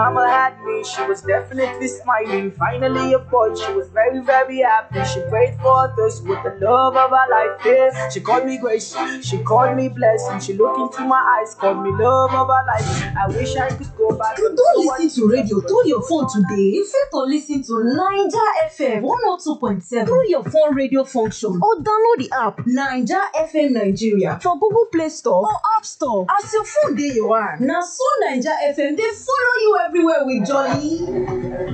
Mama had me, she was definitely smiling. Finally, a boy, she was very, very happy. She prayed for others with the love of her life. Yeah. She called me grace, she called me blessing. She looked into my eyes, called me love of her life. I wish I could go back. You don't listen to radio through your phone today. You fit to listen to Naija FM 102.7 through your phone radio function or download the app Naija FM Nigeria for Google Play Store or App Store. As your phone dey your hand, na so Naija FM dey follow you everywhere with jolly.